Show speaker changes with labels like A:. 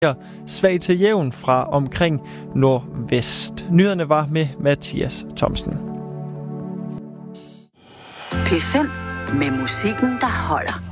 A: svag til jævn fra omkring nordvest. Nyhederne var med Mathias Thomsen.
B: P5 med musikken, der holder.